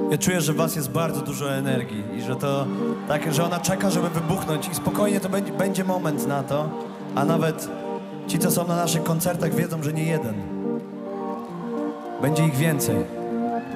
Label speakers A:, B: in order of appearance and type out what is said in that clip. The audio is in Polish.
A: Ja czuję, że w was jest bardzo dużo energii i że to tak, że ona czeka, żeby wybuchnąć i spokojnie to będzie moment na to, a nawet ci, co są na naszych koncertach, wiedzą, że nie jeden. Będzie ich więcej.